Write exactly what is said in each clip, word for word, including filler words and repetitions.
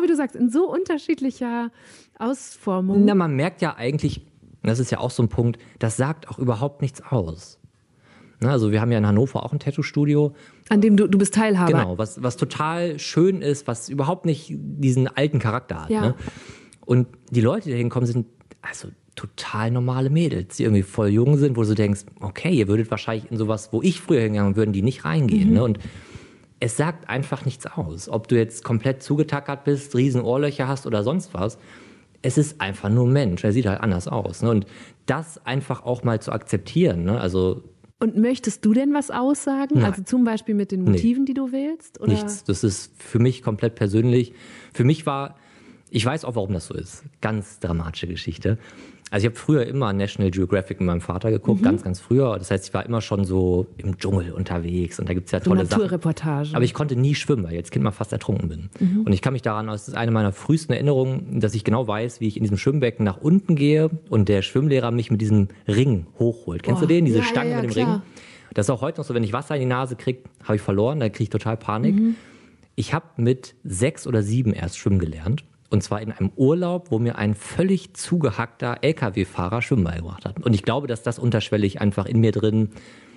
genau wie du sagst, in so unterschiedlicher Ausformung. Na, man merkt ja eigentlich, das ist ja auch so ein Punkt, das sagt auch überhaupt nichts aus. Na, also wir haben ja in Hannover auch ein Tattoo-Studio. An dem du, du bist Teilhaber. Genau, was, was total schön ist, was überhaupt nicht diesen alten Charakter hat. Ja. Ne? Und die Leute, die da hinkommen, sind also total normale Mädels, die irgendwie voll jung sind, wo du denkst, okay, ihr würdet wahrscheinlich in sowas, wo ich früher hingegangen würden, die nicht reingehen. Mhm. Ne? Und es sagt einfach nichts aus. Ob du jetzt komplett zugetackert bist, riesen Ohrlöcher hast oder sonst was. Es ist einfach nur ein Mensch. Er sieht halt anders aus. Ne? Und das einfach auch mal zu akzeptieren. Ne? Also Und möchtest du denn was aussagen? Nein. Also zum Beispiel mit den Motiven, nee. die du wählst? Oder? Nichts. Das ist für mich komplett persönlich. Für mich war, ich weiß auch, warum das so ist. Ganz dramatische Geschichte. Also ich habe früher immer National Geographic mit meinem Vater geguckt, mhm. ganz, ganz früher. Das heißt, ich war immer schon so im Dschungel unterwegs und da gibt's ja tolle so Naturreportagen. Sachen. Aber ich konnte nie schwimmen, weil ich als Kind mal fast ertrunken bin. Mhm. Und ich kann mich daran, das ist eine meiner frühesten Erinnerungen, dass ich genau weiß, wie ich in diesem Schwimmbecken nach unten gehe und der Schwimmlehrer mich mit diesem Ring hochholt. Kennst Boah. du den? Diese ja, Stange ja, ja, mit dem klar. Ring. Das ist auch heute noch so, wenn ich Wasser in die Nase kriege, habe ich verloren, da kriege ich total Panik. Mhm. Ich habe mit sechs oder sieben erst schwimmen gelernt. Und zwar in einem Urlaub, wo mir ein völlig zugehackter L K W-Fahrer Schwimmen beigebracht hat. Und ich glaube, dass das unterschwellig einfach in mir drin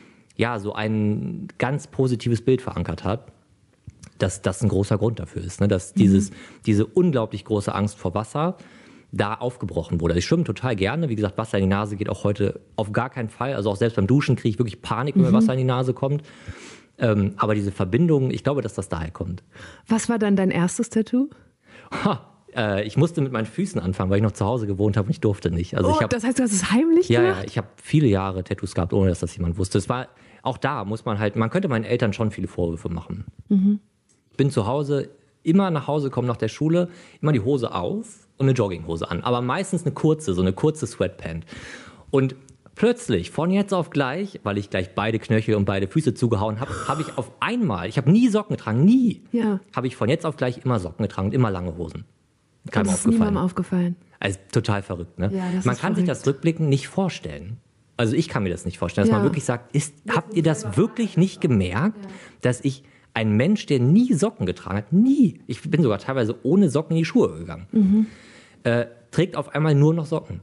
ja so ein ganz positives Bild verankert hat, dass das ein großer Grund dafür ist, ne? Dass mhm. dieses, diese unglaublich große Angst vor Wasser da aufgebrochen wurde. Ich schwimme total gerne. Wie gesagt, Wasser in die Nase geht auch heute auf gar keinen Fall. Also auch selbst beim Duschen kriege ich wirklich Panik, wenn mir mhm. Wasser in die Nase kommt. Ähm, aber diese Verbindung, ich glaube, dass das daher kommt. Was war dann dein erstes Tattoo? Ha. Ich musste mit meinen Füßen anfangen, weil ich noch zu Hause gewohnt habe und ich durfte nicht. Also oh, ich hab, das heißt, du hast es heimlich ja, gemacht? Ja, ich habe viele Jahre Tattoos gehabt, ohne dass das jemand wusste. Es war, auch da muss man halt, man könnte meinen Eltern schon viele Vorwürfe machen. Mhm. Ich bin zu Hause, immer nach Hause gekommen nach der Schule, immer die Hose auf und eine Jogginghose an. Aber meistens eine kurze, so eine kurze Sweatpant. Und plötzlich, von jetzt auf gleich, weil ich gleich beide Knöchel und beide Füße zugehauen habe, habe ich auf einmal, ich habe nie Socken getragen, nie, ja. habe ich von jetzt auf gleich immer Socken getragen und immer lange Hosen. Keinem das ist niemandem aufgefallen. Also total verrückt, ne? Ja, das man ist kann verrückt. sich das rückblickend nicht vorstellen. Also ich kann mir das nicht vorstellen, dass ja. man wirklich sagt, ist, habt ihr das wirklich nicht gemerkt, ja. dass ich ein Mensch, der nie Socken getragen hat, nie, ich bin sogar teilweise ohne Socken in die Schuhe gegangen, mhm. äh, trägt auf einmal nur noch Socken.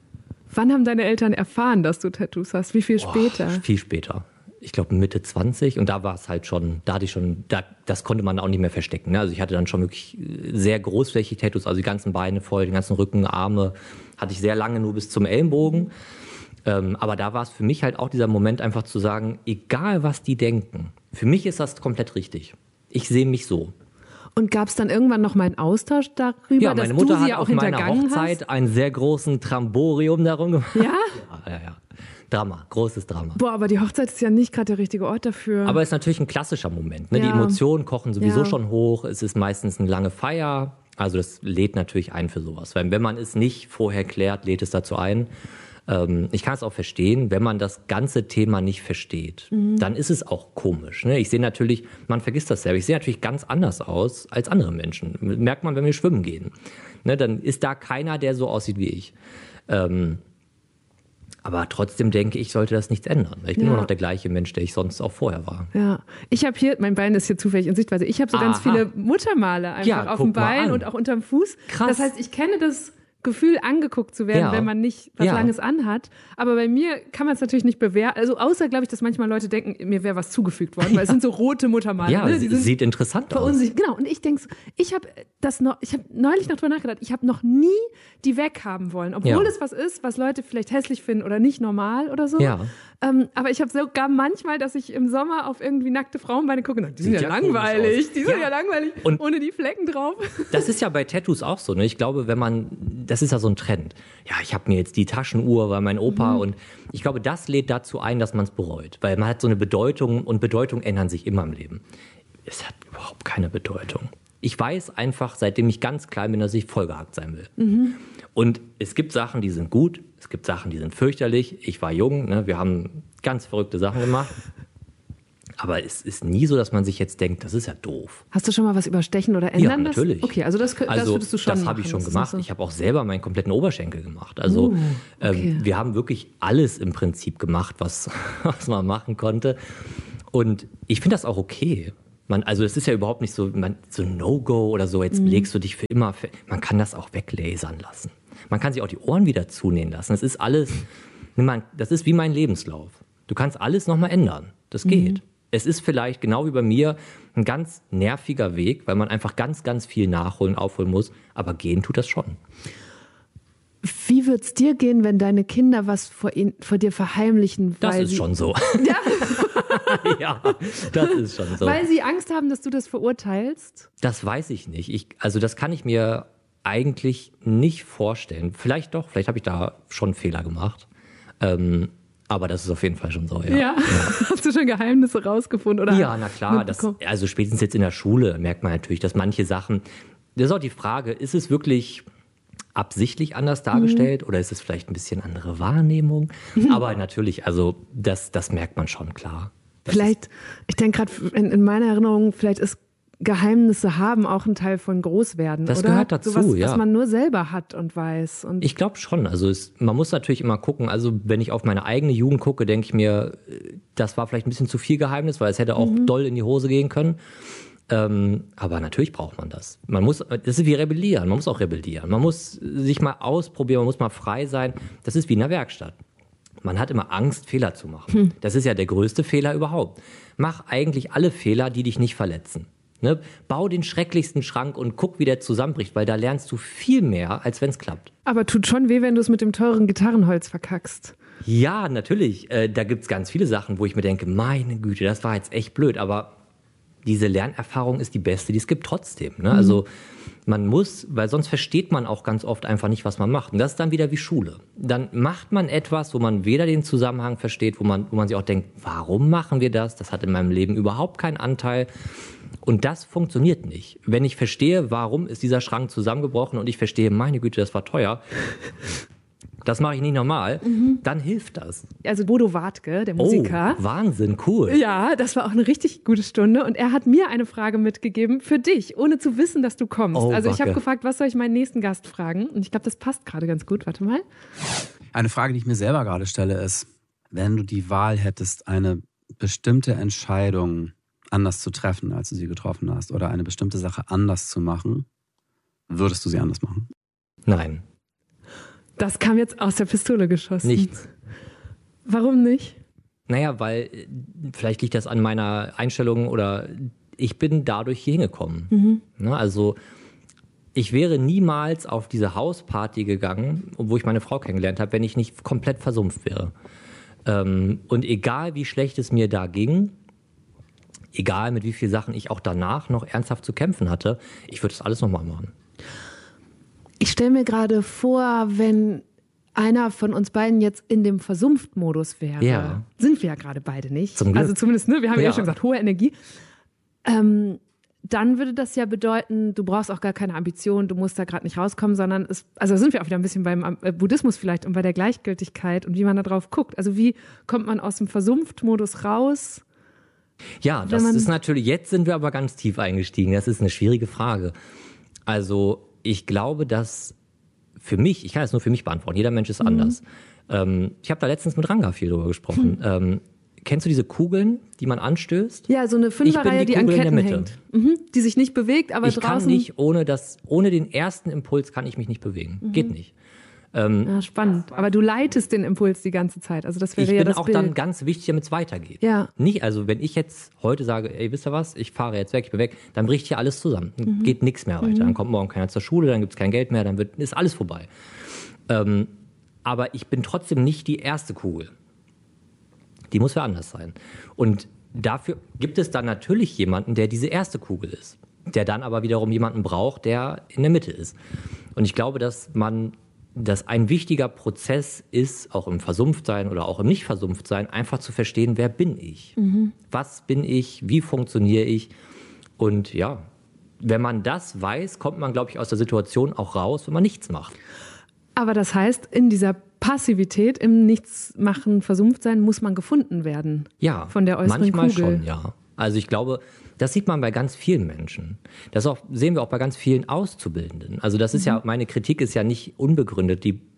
Wann haben deine Eltern erfahren, dass du Tattoos hast? Wie viel später? Oh, viel später. Ich glaube Mitte zwanzig und da war es halt schon, da hatte ich schon, da, das konnte man auch nicht mehr verstecken. Ne? Also ich hatte dann schon wirklich sehr großflächig Tattoos, also die ganzen Beine voll, den ganzen Rücken, Arme, hatte ich sehr lange nur bis zum Ellenbogen. Ähm, aber da war es für mich halt auch dieser Moment einfach zu sagen, egal was die denken, für mich ist das komplett richtig. Ich sehe mich so. Und gab es dann irgendwann noch mal einen Austausch darüber, ja, dass meine Mutter du sie hat auch auf meiner hintergangen Hochzeit hast? einen sehr großen Tramborium darum gemacht. Ja? ja, ja, ja. Drama, großes Drama. Boah, aber die Hochzeit ist ja nicht gerade der richtige Ort dafür. Aber es ist natürlich ein klassischer Moment. Ne? Ja. Die Emotionen kochen sowieso Ja. schon hoch. Es ist meistens eine lange Feier. Also das lädt natürlich ein für sowas. Weil wenn man es nicht vorher klärt, lädt es dazu ein. Ähm, ich kann es auch verstehen, wenn man das ganze Thema nicht versteht, mhm. dann ist es auch komisch. Ne? Ich sehe natürlich, man vergisst das selber, ich sehe natürlich ganz anders aus als andere Menschen. Merkt man, wenn wir schwimmen gehen. Ne? Dann ist da keiner, der so aussieht wie ich. Ähm, Aber trotzdem denke ich, sollte das nichts ändern. Ich bin ja. immer noch der gleiche Mensch, der ich sonst auch vorher war. Ja, ich habe hier, mein Bein ist hier zufällig in Sichtweise, ich habe so Aha. ganz viele Muttermale einfach Ja, auf dem guck mal Bein an. und auch unterm Fuß. Krass. Das heißt, ich kenne das Gefühl, angeguckt zu werden, Ja. wenn man nicht was Ja. Langes anhat. Aber bei mir kann man es natürlich nicht bewerten. Also außer, glaube ich, dass manchmal Leute denken, mir wäre was zugefügt worden, weil es sind so rote Muttermale. Ja, ne? Die sind sieht interessant aus. verunsichert. Genau, und ich denke, so, ich habe das noch, ich habe neulich noch drüber nachgedacht, ich habe noch nie die weghaben wollen, obwohl Ja. es was ist, was Leute vielleicht hässlich finden oder nicht normal oder so. Ja. Ähm, aber ich habe sogar manchmal, dass ich im Sommer auf irgendwie nackte Frauenbeine gucke und sage, die sind Sieht ja, ja komisch langweilig, aus. die sind ja, Ja. langweilig, Und ohne die Flecken drauf. Das ist ja bei Tattoos auch so. Ne? Ich glaube, wenn man, das ist ja so ein Trend. Ja, ich habe mir jetzt die Taschenuhr, weil mein Opa Mhm. und ich glaube, das lädt dazu ein, dass man es bereut. Weil man hat so eine Bedeutung und Bedeutungen ändern sich immer im Leben. Es hat überhaupt keine Bedeutung. Ich weiß einfach, seitdem ich ganz klein bin, dass ich vollgehackt sein will. Mhm. Und es gibt Sachen, die sind gut, es gibt Sachen, die sind fürchterlich. Ich war jung, ne? Wir haben ganz verrückte Sachen gemacht. Aber es ist nie so, dass man sich jetzt denkt, das ist ja doof. Hast du schon mal was überstechen oder ändern Ja, natürlich. lassen? Okay, also das, das Also, würdest du schon das machen. habe ich schon das gemacht. So. Ich habe auch selber meinen kompletten Oberschenkel gemacht. Also Uh, okay. ähm, wir haben wirklich alles im Prinzip gemacht, was, was man machen konnte. Und ich finde das auch okay. Man, also es ist ja überhaupt nicht so, man, so ein No-Go oder so, jetzt mhm. legst du dich für immer, fe- man kann das auch weglasern lassen. Man kann sich auch die Ohren wieder zunähen lassen. Das ist alles, man, das ist wie mein Lebenslauf. Du kannst alles nochmal ändern. Das geht. Mhm. Es ist vielleicht, genau wie bei mir, ein ganz nerviger Weg, weil man einfach ganz, ganz viel nachholen, aufholen muss. Aber gehen tut das schon. Wie wird es dir gehen, wenn deine Kinder was vor, ihn, vor dir verheimlichen? Das weil ist sie, schon so. Ja. Ja, das ist schon so. Weil sie Angst haben, dass du das verurteilst? Das weiß ich nicht. Ich, also das kann ich mir eigentlich nicht vorstellen. Vielleicht doch, vielleicht habe ich da schon Fehler gemacht. Ähm, aber das ist auf jeden Fall schon so, ja. Ja, ja. Hast du schon Geheimnisse rausgefunden? Oder ja, na klar. Das, also spätestens jetzt in der Schule merkt man natürlich, dass manche Sachen, das ist auch die Frage, ist es wirklich absichtlich anders dargestellt mhm. oder ist es vielleicht ein bisschen andere Wahrnehmung? Mhm. Aber natürlich, also das, das merkt man schon, klar. Das vielleicht, ich denke gerade in, in meiner Erinnerung, vielleicht ist Geheimnisse haben auch ein Teil von Großwerden, das oder? gehört dazu, so was, ja. Was man nur selber hat und weiß. Und ich glaube schon. Also es, man muss natürlich immer gucken. Also wenn ich auf meine eigene Jugend gucke, denke ich mir, das war vielleicht ein bisschen zu viel Geheimnis, weil es hätte auch mhm. doll in die Hose gehen können. Ähm, aber natürlich braucht man das. Man muss, das ist wie rebellieren. Man muss auch rebellieren. Man muss sich mal ausprobieren. Man muss mal frei sein. Das ist wie in der Werkstatt. Man hat immer Angst, Fehler zu machen. Hm. Das ist ja der größte Fehler überhaupt. Mach eigentlich alle Fehler, die dich nicht verletzen. Ne? Bau den schrecklichsten Schrank und guck, wie der zusammenbricht, weil da lernst du viel mehr, als wenn es klappt. Aber tut schon weh, wenn du es mit dem teuren Gitarrenholz verkackst. Ja, natürlich. Äh, da gibt's ganz viele Sachen, wo ich mir denke, meine Güte, das war jetzt echt blöd. Aber diese Lernerfahrung ist die beste, die es gibt trotzdem. Ne? Mhm. Also man muss, weil sonst versteht man auch ganz oft einfach nicht, was man macht. Und das ist dann wieder wie Schule. Dann macht man etwas, wo man weder den Zusammenhang versteht, wo man, wo man sich auch denkt, warum machen wir das? Das hat in meinem Leben überhaupt keinen Anteil. Und das funktioniert nicht. Wenn ich verstehe, warum ist dieser Schrank zusammengebrochen und ich verstehe, meine Güte, das war teuer, das mache ich nicht normal, mhm. dann hilft das. Also Bodo Wartke, der Musiker. Oh, Wahnsinn, cool. Ja, das war auch eine richtig gute Stunde und er hat mir eine Frage mitgegeben für dich, ohne zu wissen, dass du kommst. Oh, also ich habe Wacke. gefragt, was soll ich meinen nächsten Gast fragen? Und ich glaube, das passt gerade ganz gut. Warte mal. Eine Frage, die ich mir selber gerade stelle, ist, wenn du die Wahl hättest, eine bestimmte Entscheidung anders zu treffen, als du sie getroffen hast, oder eine bestimmte Sache anders zu machen, würdest du sie anders machen? Nein. Das kam jetzt aus der Pistole geschossen. Nichts. Warum nicht? Naja, weil vielleicht liegt das an meiner Einstellung oder ich bin dadurch hier hingekommen. Mhm. Ne, also ich wäre niemals auf diese Hausparty gegangen, wo ich meine Frau kennengelernt habe, wenn ich nicht komplett versumpft wäre. Ähm, und egal wie schlecht es mir da ging, egal mit wie vielen Sachen ich auch danach noch ernsthaft zu kämpfen hatte, ich würde das alles nochmal machen. Ich stelle mir gerade vor, wenn einer von uns beiden jetzt in dem Versumpft-Modus wäre. Ja. Sind wir ja gerade beide nicht. Zum Glück. Also zumindest, ne, wir haben ja, ja schon gesagt, hohe Energie. Ähm, dann würde das ja bedeuten, du brauchst auch gar keine Ambition, du musst da gerade nicht rauskommen, sondern es, also da sind wir auch wieder ein bisschen beim Buddhismus vielleicht und bei der Gleichgültigkeit und wie man da drauf guckt. Also wie kommt man aus dem Versumpft-Modus raus? Ja, das ist natürlich, jetzt sind wir aber ganz tief eingestiegen. Das ist eine schwierige Frage. Also ich glaube, dass für mich, ich kann das nur für mich beantworten, jeder Mensch ist mhm. anders. Ähm, ich habe da letztens mit Ranga viel drüber gesprochen. Hm. Ähm, kennst du diese Kugeln, die man anstößt? Ja, so eine Fünferreihe, die, die an Ketten hängt. Mhm. Die sich nicht bewegt, aber ich draußen... Ich kann nicht, ohne, das, ohne den ersten Impuls kann ich mich nicht bewegen. Mhm. Geht nicht. Ähm, ja, spannend. Aber du leitest den Impuls die ganze Zeit. Also das wäre ich ja bin das auch Bild. Dann ganz wichtig, damit es weitergeht. Ja. Nicht, also wenn ich jetzt heute sage, ey, wisst ihr was, ich fahre jetzt weg, ich bin weg, dann bricht hier alles zusammen. Mhm. Geht nichts mehr weiter. Mhm. Dann kommt morgen keiner zur Schule, dann gibt es kein Geld mehr, dann wird, ist alles vorbei. Ähm, aber ich bin trotzdem nicht die erste Kugel. Die muss ja anders sein. Und dafür gibt es dann natürlich jemanden, der diese erste Kugel ist. Der dann aber wiederum jemanden braucht, der in der Mitte ist. Und ich glaube, dass man dass ein wichtiger Prozess ist, auch im Versumpftsein oder auch im Nicht-Versumpftsein, einfach zu verstehen, wer bin ich? Mhm. Was bin ich? Wie funktioniere ich? Und ja, wenn man das weiß, kommt man, glaube ich, aus der Situation auch raus, wenn man nichts macht. Aber das heißt, in dieser Passivität, im Nichtsmachen, Versumpftsein, muss man gefunden werden. Ja, von der äußeren manchmal Kugel. schon, ja. Also ich glaube, das sieht man bei ganz vielen Menschen. Das auch, sehen wir auch bei ganz vielen Auszubildenden. Also das ist mhm. ja, meine Kritik ist ja nicht unbegründet. Die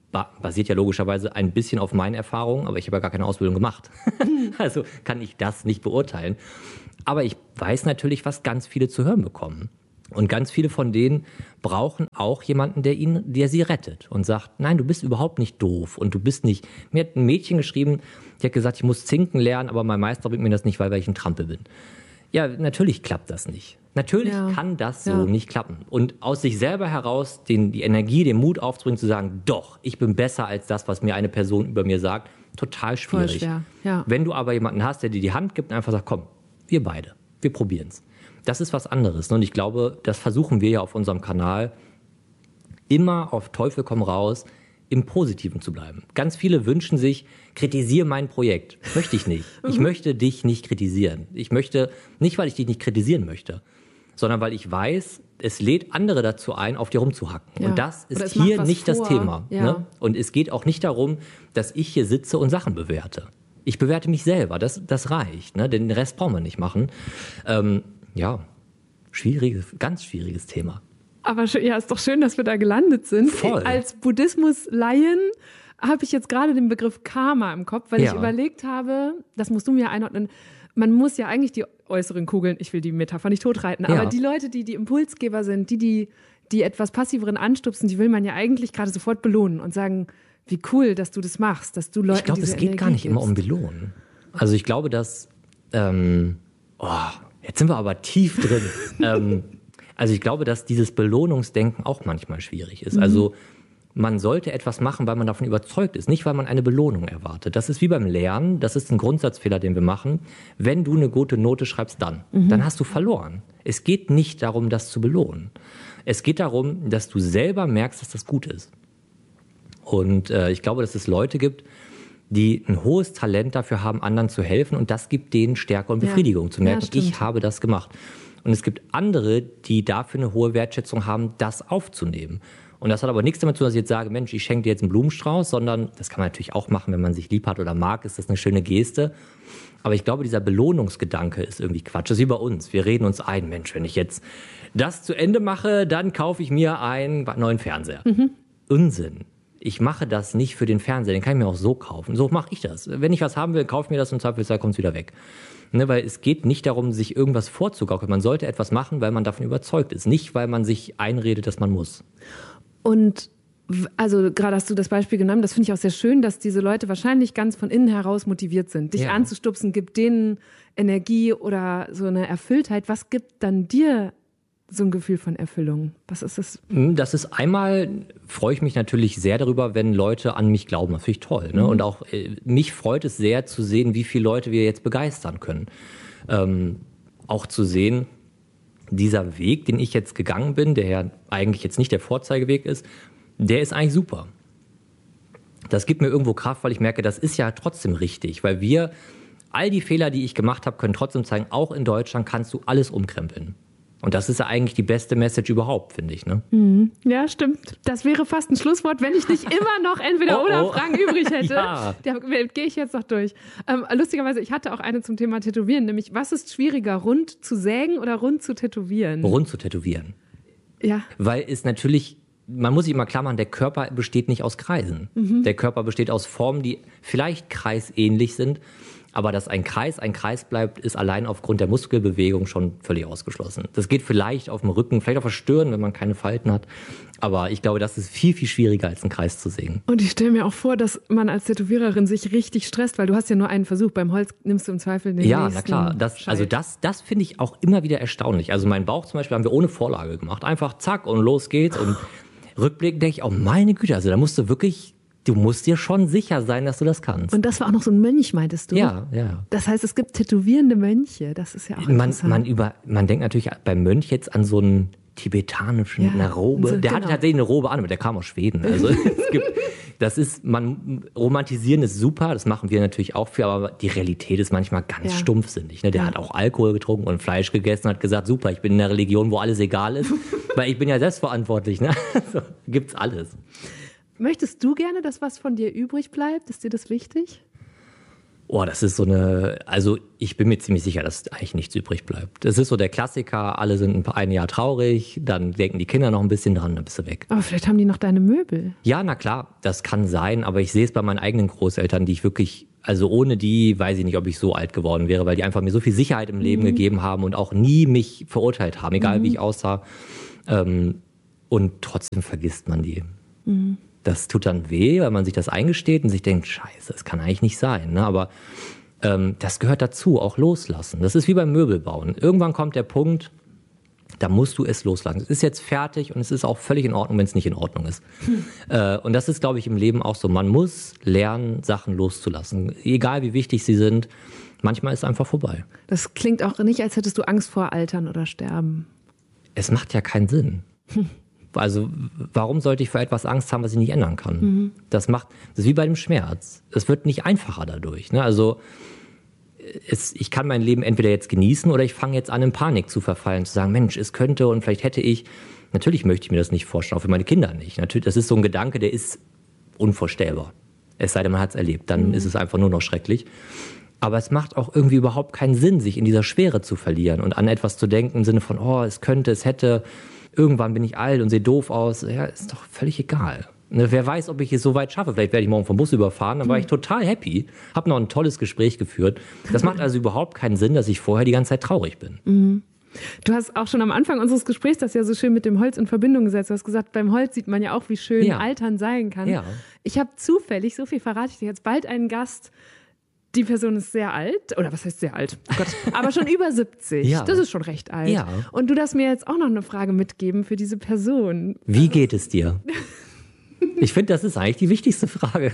basiert ja logischerweise ein bisschen auf meinen Erfahrungen, aber ich habe ja gar keine Ausbildung gemacht. Also kann ich das nicht beurteilen. Aber ich weiß natürlich, was ganz viele zu hören bekommen. Und ganz viele von denen brauchen auch jemanden, der ihnen, der sie rettet und sagt, nein, du bist überhaupt nicht doof und du bist nicht. Mir hat ein Mädchen geschrieben, die hat gesagt, ich muss zinken lernen, aber mein Meister bringt mir das nicht, weil ich ein Trampel bin. Ja, natürlich klappt das nicht. Natürlich ja. kann das so ja. nicht klappen. Und aus sich selber heraus den, die Energie, den Mut aufzubringen, zu sagen, doch, ich bin besser als das, was mir eine Person über mir sagt, total schwierig. Voll schwer. Ja. Wenn du aber jemanden hast, der dir die Hand gibt und einfach sagt, komm, wir beide, wir probieren's. Das ist was anderes. Und ich glaube, das versuchen wir ja auf unserem Kanal, immer auf Teufel komm raus, im Positiven zu bleiben. Ganz viele wünschen sich, kritisiere mein Projekt. Möchte ich nicht. Ich möchte dich nicht kritisieren. Ich möchte, nicht weil ich dich nicht kritisieren möchte, sondern weil ich weiß, es lädt andere dazu ein, auf dir rumzuhacken. Ja. Und das ist hier nicht vor. das Thema. Ja. Ne? Und es geht auch nicht darum, dass ich hier sitze und Sachen bewerte. Ich bewerte mich selber, das, das reicht. Ne? Den Rest brauchen wir nicht machen. Ähm, ja, schwieriges, ganz schwieriges Thema. Aber ja, ist doch schön, dass wir da gelandet sind. Voll. Als Buddhismus-Laien habe ich jetzt gerade den Begriff Karma im Kopf, weil ja. ich überlegt habe, das musst du mir einordnen, man muss ja eigentlich die äußeren Kugeln, ich will die Metapher nicht totreiten, ja. aber die Leute, die die Impulsgeber sind, die, die die etwas passiveren anstupsen, die will man ja eigentlich gerade sofort belohnen und sagen, wie cool, dass du das machst, dass du Leuten Ich glaube, es geht Energie gar nicht gibst. immer um Belohnen. Also ich glaube, dass, ähm, oh, jetzt sind wir aber tief drin. ähm, also ich glaube, dass dieses Belohnungsdenken auch manchmal schwierig ist. Mhm. Also man sollte etwas machen, weil man davon überzeugt ist, nicht weil man eine Belohnung erwartet. Das ist wie beim Lernen, das ist ein Grundsatzfehler, den wir machen. Wenn du eine gute Note schreibst, dann. Mhm. Dann hast du verloren. Es geht nicht darum, das zu belohnen. Es geht darum, dass du selber merkst, dass das gut ist. Und äh, ich glaube, dass es Leute gibt, die ein hohes Talent dafür haben, anderen zu helfen. Und das gibt denen Stärke und Befriedigung, ja. zu merken, ja, ich habe das gemacht. Und es gibt andere, die dafür eine hohe Wertschätzung haben, das aufzunehmen. Und das hat aber nichts damit zu tun, dass ich jetzt sage, Mensch, ich schenke dir jetzt einen Blumenstrauß, sondern das kann man natürlich auch machen, wenn man sich lieb hat oder mag, ist das eine schöne Geste. Aber ich glaube, dieser Belohnungsgedanke ist irgendwie Quatsch. Das ist wie bei uns. Wir reden uns ein, Mensch, wenn ich jetzt das zu Ende mache, dann kaufe ich mir einen neuen Fernseher. Mhm. Unsinn. Ich mache das nicht für den Fernseher, den kann ich mir auch so kaufen. So mache ich das. Wenn ich was haben will, kaufe ich mir das und im Zweifelsfall kommt es wieder weg. Ne, weil es geht nicht darum, sich irgendwas vorzugaukeln. Man sollte etwas machen, weil man davon überzeugt ist. Nicht, weil man sich einredet, dass man muss. Und also gerade hast du das Beispiel genommen, das finde ich auch sehr schön, dass diese Leute wahrscheinlich ganz von innen heraus motiviert sind. Dich ja. anzustupsen, gibt denen Energie oder so eine Erfülltheit. Was gibt dann dir so ein Gefühl von Erfüllung? Was ist das? Das ist einmal, freue ich mich natürlich sehr darüber, wenn Leute an mich glauben. Das finde ich toll. Ne? Mhm. Und auch äh, mich freut es sehr zu sehen, wie viele Leute wir jetzt begeistern können. Ähm, auch zu sehen, dieser Weg, den ich jetzt gegangen bin, der ja eigentlich jetzt nicht der Vorzeigeweg ist, der ist eigentlich super. Das gibt mir irgendwo Kraft, weil ich merke, das ist ja trotzdem richtig, weil wir, all die Fehler, die ich gemacht habe, können trotzdem zeigen, auch in Deutschland kannst du alles umkrempeln. Und das ist ja eigentlich die beste Message überhaupt, finde ich. Ne? Mhm. Ja, stimmt. Das wäre fast ein Schlusswort, wenn ich nicht immer noch entweder oh, oder oh. Fragen übrig hätte. Ja. Da gehe ich jetzt noch durch. Ähm, lustigerweise, ich hatte auch eine zum Thema Tätowieren, nämlich was ist schwieriger, rund zu sägen oder rund zu tätowieren? Rund zu tätowieren. Ja. Weil es natürlich, man muss sich immer klar machen, der Körper besteht nicht aus Kreisen. Mhm. Der Körper besteht aus Formen, die vielleicht kreisähnlich sind. Aber dass ein Kreis ein Kreis bleibt, ist allein aufgrund der Muskelbewegung schon völlig ausgeschlossen. Das geht vielleicht auf dem Rücken, vielleicht auf der Stirn, wenn man keine Falten hat. Aber ich glaube, das ist viel, viel schwieriger, als einen Kreis zu sägen. Und ich stelle mir auch vor, dass man als Tätowiererin sich richtig stresst, weil du hast ja nur einen Versuch. Beim Holz nimmst du im Zweifel den ja, nächsten. Ja, na klar. Das, also das, das finde ich auch immer wieder erstaunlich. Also meinen Bauch zum Beispiel haben wir ohne Vorlage gemacht. Einfach zack und los geht's. Und rückblickend denke ich, oh meine Güte, also da musst du wirklich... Du musst dir schon sicher sein, dass du das kannst. Und das war auch noch so ein Mönch, meintest du? Ja, ja. Das heißt, es gibt tätowierende Mönche. Das ist ja auch man, interessant. Man, über, man denkt natürlich beim Mönch jetzt an so einen tibetanischen ja, eine Robe. So, der genau. hatte tatsächlich eine Robe an, aber der kam aus Schweden. Also es gibt, das ist, man romantisieren ist super, das machen wir natürlich auch für, aber die Realität ist manchmal ganz ja. stumpfsinnig. Ne? Der ja. hat auch Alkohol getrunken und Fleisch gegessen und hat gesagt, super, ich bin in einer Religion, wo alles egal ist, weil ich bin ja selbstverantwortlich. Ne? Also, gibt's alles. Möchtest du gerne, dass was von dir übrig bleibt? Ist dir das wichtig? Oh, das ist so eine, also ich bin mir ziemlich sicher, dass eigentlich nichts übrig bleibt. Das ist so der Klassiker, alle sind ein, ein Jahr traurig, dann denken die Kinder noch ein bisschen dran, dann bist du weg. Aber vielleicht haben die noch deine Möbel. Ja, na klar, das kann sein, aber ich sehe es bei meinen eigenen Großeltern, die ich wirklich, also ohne die weiß ich nicht, ob ich so alt geworden wäre, weil die einfach mir so viel Sicherheit im Leben mhm. gegeben haben und auch nie mich verurteilt haben, egal mhm. wie ich aussah. Ähm, und trotzdem vergisst man die. Mhm. Das tut dann weh, weil man sich das eingesteht und sich denkt, scheiße, das kann eigentlich nicht sein. Ne? Aber ähm, das gehört dazu, auch loslassen. Das ist wie beim Möbelbauen. Irgendwann kommt der Punkt, da musst du es loslassen. Es ist jetzt fertig und es ist auch völlig in Ordnung, wenn es nicht in Ordnung ist. Hm. Äh, und das ist, glaube ich, im Leben auch so. Man muss lernen, Sachen loszulassen. Egal wie wichtig sie sind, manchmal ist es einfach vorbei. Das klingt auch nicht, als hättest du Angst vor Altern oder Sterben. Es macht ja keinen Sinn. Hm. Also warum sollte ich vor etwas Angst haben, was ich nicht ändern kann? Mhm. Das macht, das ist wie bei dem Schmerz. Es wird nicht einfacher dadurch. Ne? Also es, ich kann mein Leben entweder jetzt genießen oder ich fange jetzt an, in Panik zu verfallen, zu sagen, Mensch, es könnte und vielleicht hätte ich. Natürlich möchte ich mir das nicht vorstellen, auch für meine Kinder nicht. Natürlich, das ist so ein Gedanke, der ist unvorstellbar. Es sei denn, man hat es erlebt, dann mhm. ist es einfach nur noch schrecklich. Aber es macht auch irgendwie überhaupt keinen Sinn, sich in dieser Schwere zu verlieren und an etwas zu denken im Sinne von, oh, es könnte, es hätte. Irgendwann bin ich alt und sehe doof aus. Ja, ist doch völlig egal. Ne, wer weiß, ob ich es so weit schaffe. Vielleicht werde ich morgen vom Bus überfahren. Dann war ich total happy. Habe noch ein tolles Gespräch geführt. Das macht also überhaupt keinen Sinn, dass ich vorher die ganze Zeit traurig bin. Mhm. Du hast auch schon am Anfang unseres Gesprächs das ja so schön mit dem Holz in Verbindung gesetzt. Du hast gesagt, beim Holz sieht man ja auch, wie schön ja. Altern sein kann. Ja. Ich habe zufällig, so viel verrate ich dir jetzt, bald einen Gast. Die Person ist sehr alt, oder was heißt sehr alt? Oh Gott, aber schon über siebzig. Ja. Das ist schon recht alt. Ja. Und du darfst mir jetzt auch noch eine Frage mitgeben für diese Person. Wie geht es dir? Ich finde, das ist eigentlich die wichtigste Frage.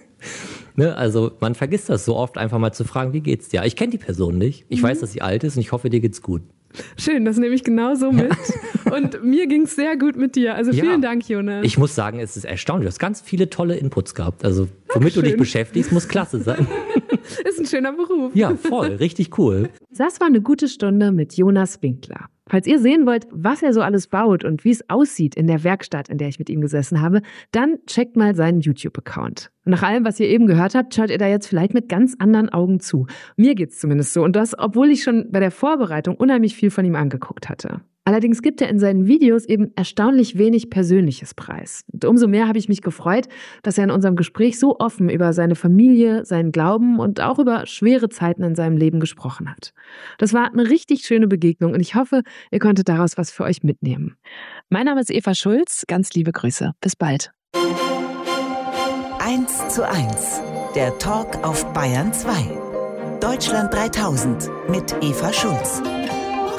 Ne? Also man vergisst das so oft, einfach mal zu fragen, wie geht's dir? Ich kenne die Person nicht. Ich mhm. weiß, dass sie alt ist und ich hoffe, dir geht's gut. Schön, das nehme ich genauso mit. Und mir ging es sehr gut mit dir. Also vielen ja. Dank, Jonas. Ich muss sagen, es ist erstaunlich. Du hast ganz viele tolle Inputs gehabt. Also womit Ach, du dich beschäftigst, muss klasse sein. Ist ein schöner Beruf. Ja, voll. Richtig cool. Das war eine gute Stunde mit Jonas Winkler. Falls ihr sehen wollt, was er so alles baut und wie es aussieht in der Werkstatt, in der ich mit ihm gesessen habe, dann checkt mal seinen YouTube-Account. Und nach allem, was ihr eben gehört habt, schaut ihr da jetzt vielleicht mit ganz anderen Augen zu. Mir geht's zumindest so. Und das, obwohl ich schon bei der Vorbereitung unheimlich viel von ihm angeguckt hatte. Allerdings gibt er in seinen Videos eben erstaunlich wenig Persönliches preis. Und umso mehr habe ich mich gefreut, dass er in unserem Gespräch so offen über seine Familie, seinen Glauben und auch über schwere Zeiten in seinem Leben gesprochen hat. Das war eine richtig schöne Begegnung und ich hoffe, ihr konntet daraus was für euch mitnehmen. Mein Name ist Eva Schulz. Ganz liebe Grüße. Bis bald. eins zu eins. Der Talk auf Bayern zwei. Deutschland dreitausend mit Eva Schulz.